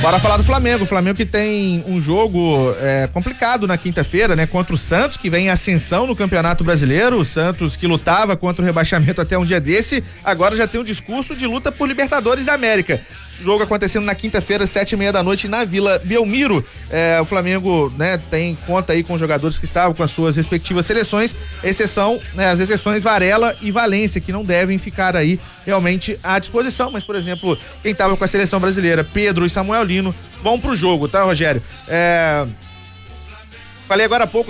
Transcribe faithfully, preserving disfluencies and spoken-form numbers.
Bora falar do Flamengo. O Flamengo que tem um jogo é, complicado na quinta-feira, né? Contra o Santos, que vem em ascensão no Campeonato Brasileiro. O Santos que lutava contra o rebaixamento até um dia desse, agora já tem um discurso de luta por Libertadores da América. Jogo acontecendo na quinta-feira, sete e meia da noite, na Vila Belmiro. É, o Flamengo, né, tem conta aí com jogadores que estavam com as suas respectivas seleções, exceção, né, as exceções Varela e Valência, que não devem ficar aí realmente à disposição. Mas, por exemplo, quem estava com a seleção brasileira, Pedro e Samuel Lino, vão pro jogo, tá, Rogério? É... Falei agora há pouco